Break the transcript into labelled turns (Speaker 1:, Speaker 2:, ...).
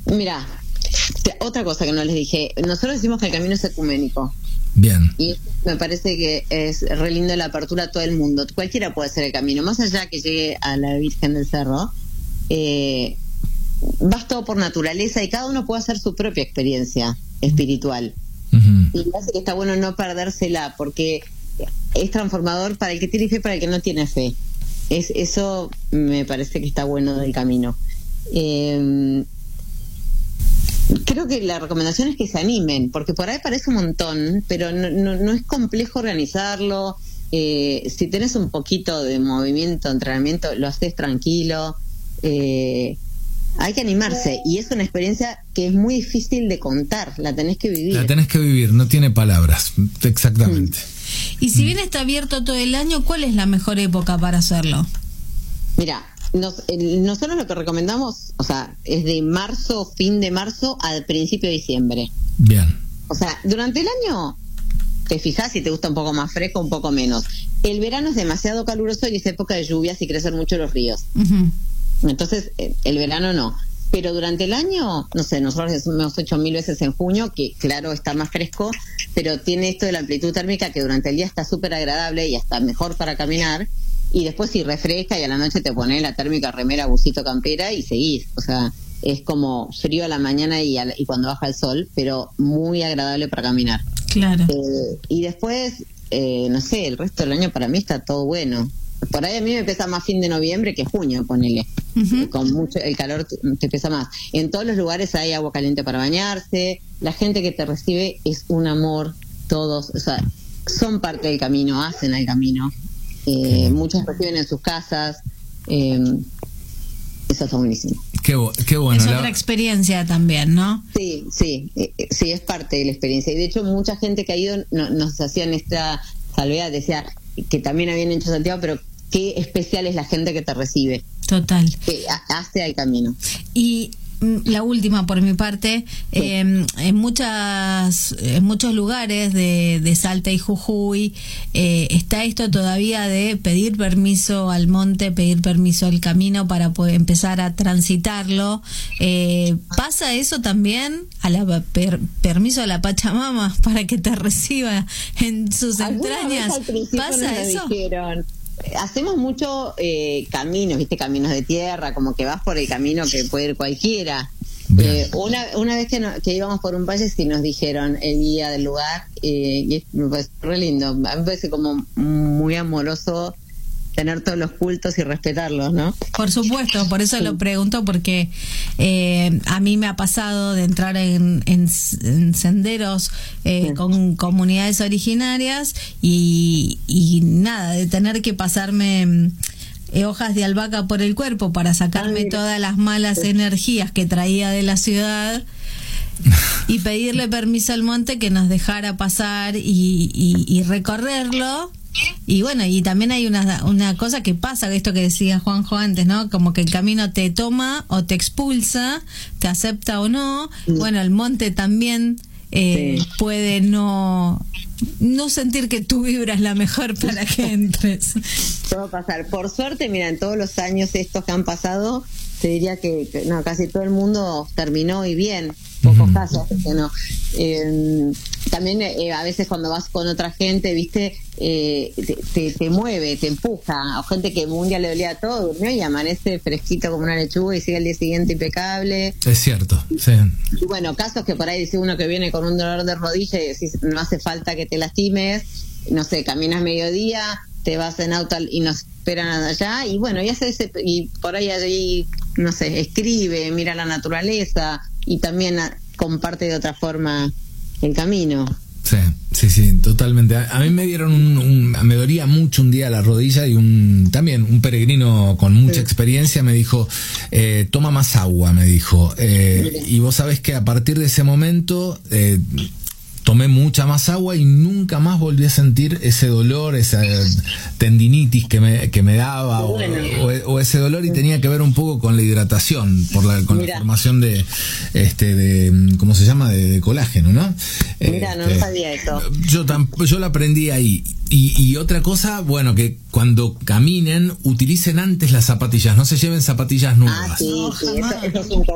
Speaker 1: Mira, otra cosa que no les dije, nosotros decimos que el camino es ecuménico.
Speaker 2: Bien.
Speaker 1: Y me parece que es re lindo la apertura a todo el mundo. Cualquiera puede hacer el camino, más allá que llegue a la Virgen del Cerro. Vas todo por naturaleza y cada uno puede hacer su propia experiencia espiritual.
Speaker 2: Uh-huh.
Speaker 1: Y me parece que está bueno no perdérsela, porque es transformador para el que tiene fe y para el que no tiene fe. Eso me parece que está bueno del camino. Creo que la recomendación es que se animen, porque por ahí parece un montón, pero no es complejo organizarlo. Si tenés un poquito de movimiento, entrenamiento, lo haces tranquilo. Hay que animarse, y es una experiencia que es muy difícil de contar, la tenés que vivir.
Speaker 2: La tenés que vivir, no tiene palabras, exactamente.
Speaker 3: Y si bien está abierto todo el año, ¿cuál es la mejor época para hacerlo?
Speaker 1: Mira, nosotros lo que recomendamos, o sea, es de marzo, fin de marzo al principio de diciembre.
Speaker 2: Bien.
Speaker 1: O sea, durante el año te fijas si te gusta un poco más fresco, un poco menos. El verano es demasiado caluroso y es época de lluvias y crecen mucho los ríos.
Speaker 3: Uh-huh.
Speaker 1: Entonces, el verano no. Pero durante el año, no sé, nosotros hemos hecho 1000 veces en junio, que claro, está más fresco, pero tiene esto de la amplitud térmica que durante el día está súper agradable y hasta mejor para caminar. Y después sí refresca y a la noche te pones la térmica, remera, busito, campera y seguís. O sea, es como frío a la mañana y cuando baja el sol, pero muy agradable para caminar.
Speaker 3: Claro.
Speaker 1: Y después, no sé, el resto del año para mí está todo bueno. Por ahí a mí me pesa más fin de noviembre que junio, ponele. Uh-huh. Con mucho, el calor te pesa más. En todos los lugares hay agua caliente para bañarse. La gente que te recibe es un amor, todos, o sea, son parte del camino, hacen el camino. Muchos reciben en sus casas. Eso está buenísimo.
Speaker 2: Qué bueno.
Speaker 3: Es otra experiencia también, ¿no?
Speaker 1: Sí, es parte de la experiencia. Y de hecho mucha gente que ha ido nos hacían esta salvedad, decía que también habían hecho Santiago, pero qué especial es la gente que te recibe.
Speaker 3: Total.
Speaker 1: Que hace el camino.
Speaker 3: Y la última por mi parte, sí. En muchos lugares de Salta y Jujuy está esto todavía de pedir permiso al monte, pedir permiso al camino para poder empezar a transitarlo. ¿Pasa eso también? Permiso a la Pachamama para que te reciba en sus entrañas. ¿Pasa eso?
Speaker 1: Hacemos mucho caminos, ¿viste? Caminos de tierra, como que vas por el camino que puede ir cualquiera. Una vez que íbamos por un valle, sí nos dijeron el guía del lugar, y es pues, re lindo. A mí me parece como muy amoroso tener todos los cultos y respetarlos, ¿no?
Speaker 3: Por supuesto, por eso lo pregunto, porque a mí me ha pasado de entrar en senderos con comunidades originarias y nada, de tener que pasarme hojas de albahaca por el cuerpo para sacarme todas las malas energías que traía de la ciudad y pedirle permiso al monte que nos dejara pasar y recorrerlo. Y bueno, y también hay una cosa que pasa, esto que decía Juanjo antes, ¿no? Como que el camino te toma o te expulsa, te acepta o no. Bueno, el monte también puede no sentir que tu vibra es la mejor para que entres.
Speaker 1: Puede pasar. Por suerte, mira, en todos los años estos que han pasado, te diría que no, casi todo el mundo terminó y bien. Pocos casos que no. También a veces cuando vas con otra gente, viste, te mueve, te empuja. O gente que un día le dolía todo, durmió y amanece fresquito como una lechuga y sigue al día siguiente impecable.
Speaker 2: Es cierto, sí.
Speaker 1: Y bueno, casos que por ahí dice uno que viene con un dolor de rodilla y decís, no hace falta que te lastimes, no sé, caminas mediodía, te vas en auto y nos esperan allá, y bueno, y por ahí, no sé, escribe, mira la naturaleza y también comparte de otra forma el camino.
Speaker 2: Sí, totalmente. A mí me dieron me dolía mucho un día la rodilla y también un peregrino con mucha experiencia me dijo, toma más agua, me dijo. Y vos sabés que a partir de ese momento tomé mucha más agua y nunca más volví a sentir ese dolor, esa tendinitis que me daba o ese dolor, y tenía que ver un poco con la hidratación, con la formación de ¿cómo se llama? De colágeno, ¿no?
Speaker 1: Mira, no sabía eso.
Speaker 2: Yo lo aprendí ahí. Y otra cosa, bueno, que cuando caminen utilicen antes las zapatillas, no se lleven zapatillas nuevas.
Speaker 1: Sí, eso es un